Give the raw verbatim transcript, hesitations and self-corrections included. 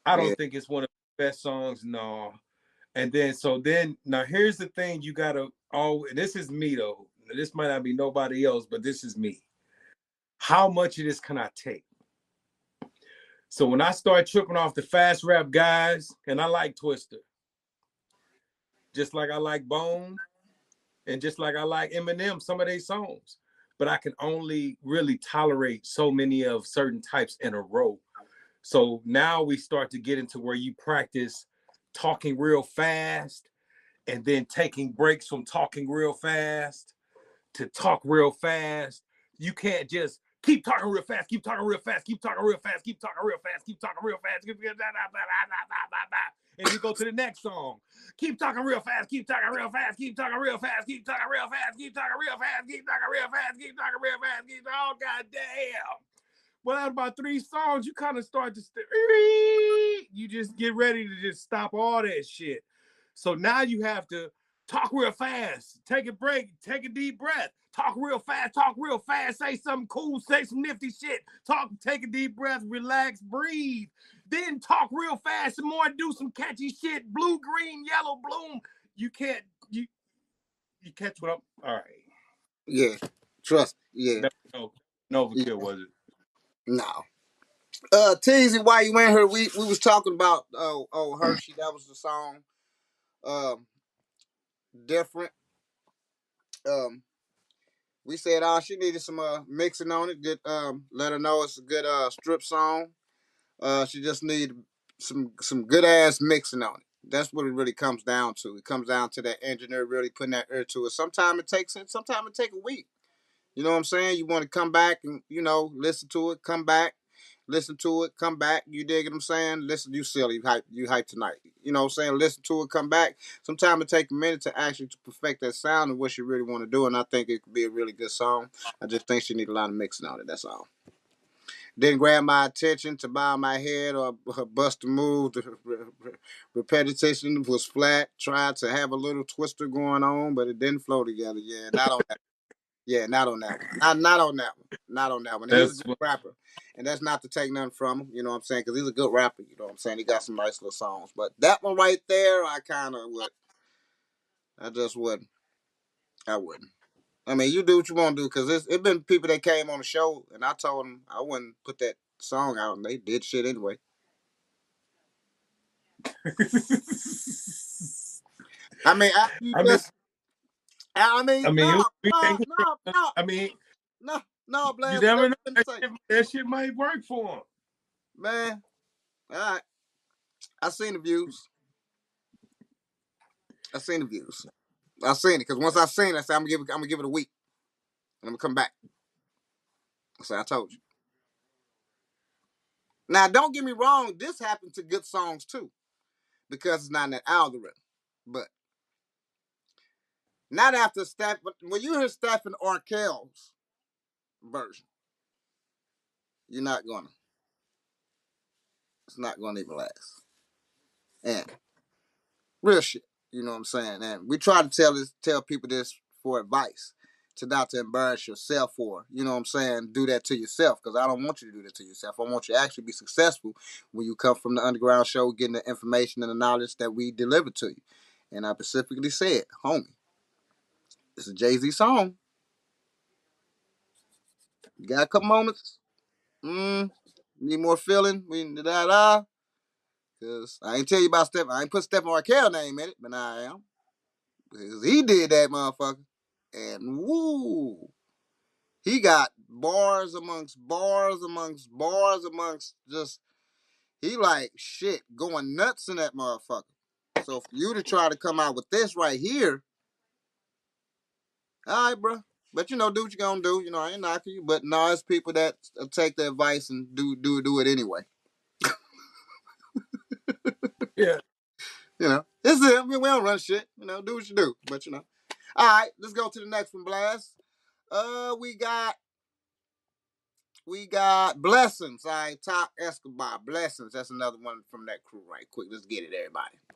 I Yeah. don't think it's one of the best songs. No. And then so then now here's the thing you gotta oh this is me though. This might not be nobody else, but this is me. How much of this can I take? So when I start tripping off the fast rap guys, and I like Twister, just like I like Bone, and just like I like Eminem, some of their songs. But I can only really tolerate so many of certain types in a row. So now we start to get into where you practice talking real fast and then taking breaks from talking real fast to talk real fast. You can't just keep talking real fast, keep talking real fast, keep talking real fast, keep talking real fast, keep talking real fast, keep talking real fast. And you go to the next song. Keep talking real fast, keep talking real fast, keep talking real fast, keep talking real fast, keep talking real fast, keep talking real fast, keep talking real fast, keep talking. Oh goddamn. Well, after about three songs, you kind of start to st- you just get ready to just stop all that shit. So now you have to talk real fast, take a break, take a deep breath, talk real fast, talk real fast, say something cool, say some nifty shit, talk, take a deep breath, relax, breathe, then talk real fast some more, do some catchy shit, blue, green, yellow, bloom. You can't, you you catch what I'm, all right. Yeah. Trust. Yeah. No, no, no overkill, Yeah. was it? No. Uh, Teasy, why you in here? We we was talking about oh oh Hershey. That was the song. Um, different. Um, we said oh she needed some uh mixing on it. Good. Um, let her know it's a good uh strip song. Uh, she just need some some good ass mixing on it. That's what it really comes down to. It comes down to that engineer really putting that ear to it. Sometimes it takes it. Sometimes it take a week. You know what I'm saying? You want to come back and, you know, listen to it, come back, listen to it, come back. You dig what I'm saying? Listen, you silly, you hype, you hype tonight. You know what I'm saying? Listen to it, come back. Sometimes it takes a minute to actually to perfect that sound and what she really want to do. And I think it could be a really good song. I just think she need a lot of mixing on it. That's all. Didn't grab my attention to bow my head or bust a move. The repetition was flat. Tried to have a little twister going on, but it didn't flow together. Yeah, not on that. Yeah, not on that one. Not not on that one. Not on that one. And he's a That's good what, rapper. And that's not to take nothing from him, you know what I'm saying? Because he's a good rapper, you know what I'm saying? He got some nice little songs. But that one right there, I kind of would. I just wouldn't. I wouldn't. I mean, you do what you want to do because it's it been people that came on the show and I told them I wouldn't put that song out and they did shit anyway. I mean, after you I mean, just, I I mean, mean, no, we no, think, no, no, I mean, no, no, you Blast, whatever never know. you That finna say. shit, that shit might work for him. Man, all right. I seen the views. I seen the views. I seen it because once I seen it, I said I'm gonna give it. I'm gonna give it a week, and I'm gonna come back. I said I told you. Now, don't get me wrong. This happened to good songs too, because it's not in that algorithm. But not after Steph. But when you hear Stephen Arkell's version, you're not gonna. It's not gonna even last. And real shit. You know what I'm saying? And we try to tell this, tell people this for advice, to not to embarrass yourself for, you know what I'm saying, do that to yourself, because I don't want you to do that to yourself. I want you to actually be successful when you come from the underground show, getting the information and the knowledge that we deliver to you. And I specifically said, homie, it's a Jay-Z song. You got a couple moments? Mm, need more feeling? We da da. Because I ain't tell you about Steph. I ain't put Stephen Arkell name in it, but now I am. Because he did that motherfucker. And woo, he got bars amongst bars amongst bars amongst just, he like shit going nuts in that motherfucker. So for you to try to come out with this right here, all right, bro. But you know, do what you gonna do. You know, I ain't knocking you, but no, it's people that take the advice and do do do it anyway. Yeah. You know, it's it. I mean, we don't run shit. You know, do what you do. But you know, all right, let's go to the next one, Blast. Uh, we got We got Blessings. All right, Top Escobar. Blessings. That's another one from that crew right quick. Let's get it, everybody.